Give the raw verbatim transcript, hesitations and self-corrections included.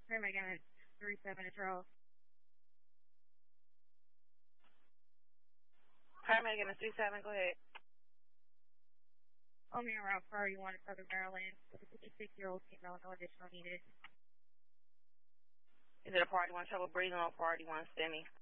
Hi, Megan. It's three seven to Charles. Hi, Megan. It's three seven. Go ahead. Only around priority one in Southern Maryland. With a fifty-six-year-old female, no additional needed. Is it a party one trouble breathing or party one STEMI?